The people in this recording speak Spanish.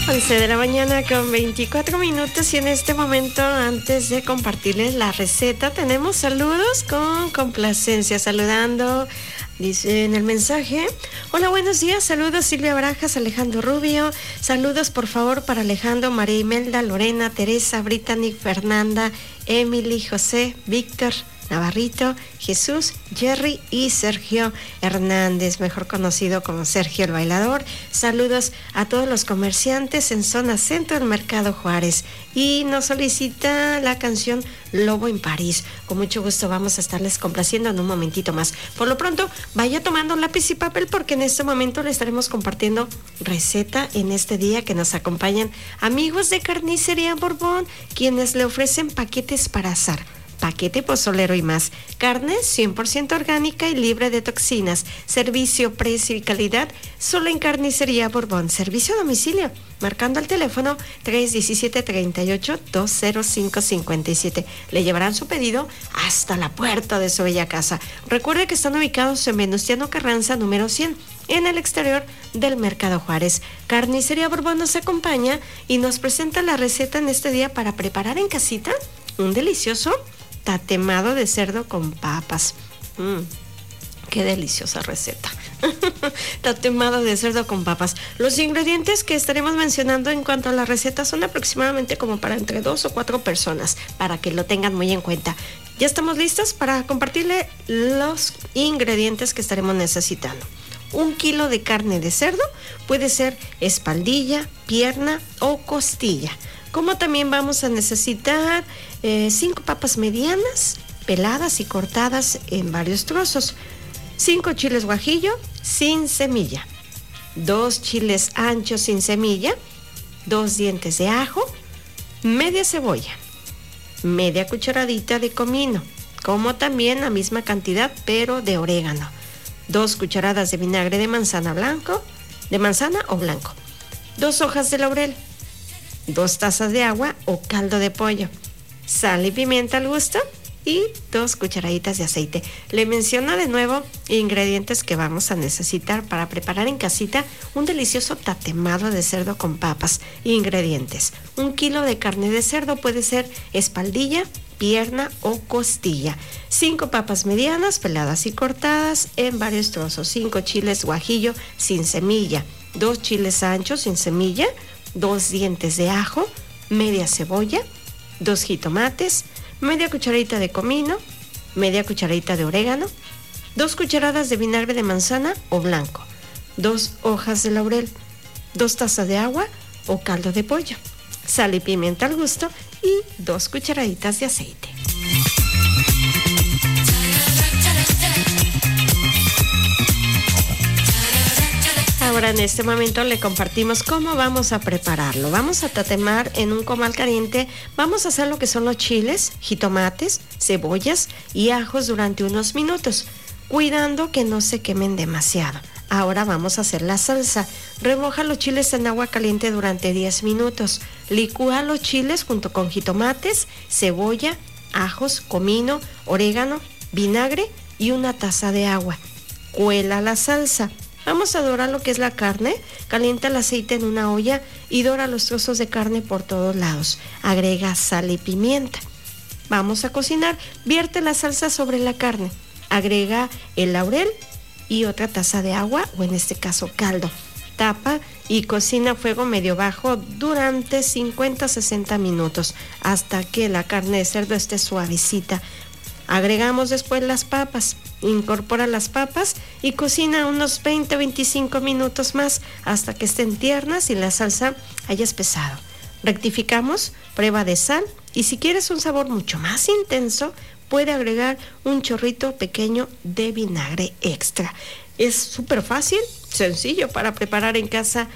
11 de la mañana con 24 minutos y en este momento, antes de compartirles la receta, tenemos saludos con complacencia. Saludando, dice en el mensaje: hola, buenos días, saludos Silvia Barajas, Alejandro Rubio, saludos por favor para Alejandro, María Imelda, Lorena, Teresa, Brittany, Fernanda, Emily, José, Víctor, Navarrito, Jesús, Jerry y Sergio Hernández, mejor conocido como Sergio el Bailador. Saludos a todos los comerciantes en zona centro del Mercado Juárez. Y nos solicita la canción Lobo en París. Con mucho gusto vamos a estarles complaciendo en un momentito más. Por lo pronto, vaya tomando lápiz y papel porque en este momento le estaremos compartiendo receta en este día que nos acompañan amigos de Carnicería Borbón, quienes le ofrecen paquetes para asar, paquete pozolero y más. Carne 100% orgánica y libre de toxinas. Servicio, precio y calidad solo en Carnicería Borbón. Servicio a domicilio, marcando al teléfono 317-38-20557. Le llevarán su pedido hasta la puerta de su bella casa. Recuerde que están ubicados en Venustiano Carranza, número 100, en el exterior del Mercado Juárez. Carnicería Borbón nos acompaña y nos presenta la receta en este día para preparar en casita un delicioso tatemado de cerdo con papas. Qué deliciosa receta. Tatemado de cerdo con papas. Los ingredientes que estaremos mencionando en cuanto a la receta son aproximadamente como para entre 2 o 4 personas, para que lo tengan muy en cuenta. Ya estamos listos para compartirle los ingredientes que estaremos necesitando. 1 kilo de carne de cerdo, puede ser espaldilla, pierna o costilla. Como también vamos a necesitar 5 papas medianas, peladas y cortadas en varios trozos, 5 chiles guajillo sin semilla, 2 chiles anchos sin semilla, 2 dientes de ajo, media cebolla, media cucharadita de comino, como también la misma cantidad pero de orégano, 2 cucharadas de vinagre de manzana o blanco, 2 hojas de laurel, 2 tazas de agua o caldo de pollo, sal y pimienta al gusto y 2 cucharaditas de aceite. Le menciono de nuevo ingredientes que vamos a necesitar para preparar en casita un delicioso tatemado de cerdo con papas. Ingredientes: 1 kilo de carne de cerdo, puede ser espaldilla, pierna o costilla, 5 papas medianas peladas y cortadas en varios trozos, 5 chiles guajillo sin semilla, 2 chiles anchos sin semilla, 2 dientes de ajo, media cebolla, 2 jitomates, media cucharadita de comino, media cucharadita de orégano, 2 cucharadas de vinagre de manzana o blanco, 2 hojas de laurel, 2 tazas de agua o caldo de pollo, sal y pimienta al gusto y 2 cucharaditas de aceite. Ahora en este momento le compartimos cómo vamos a prepararlo. Vamos a tatemar en un comal caliente. Vamos a hacer lo que son los chiles, jitomates, cebollas y ajos durante unos minutos, cuidando que no se quemen demasiado. Ahora vamos a hacer la salsa. Remoja los chiles en agua caliente durante 10 minutos. Licúa los chiles junto con jitomates, cebolla, ajos, comino, orégano, vinagre y 1 taza de agua. Cuela la salsa. Vamos a dorar lo que es la carne. Calienta el aceite en una olla y dora los trozos de carne por todos lados. Agrega sal y pimienta. Vamos a cocinar. Vierte la salsa sobre la carne. Agrega el laurel y otra taza de agua, o en este caso caldo. Tapa y cocina a fuego medio bajo durante 50-60 minutos hasta que la carne de cerdo esté suavecita. Agregamos después las papas. Incorpora las papas y cocina unos 20-25 minutos más hasta que estén tiernas y la salsa haya espesado. Rectificamos, prueba de sal y si quieres un sabor mucho más intenso, puede agregar un chorrito pequeño de vinagre extra. Es súper fácil, sencillo para preparar en casa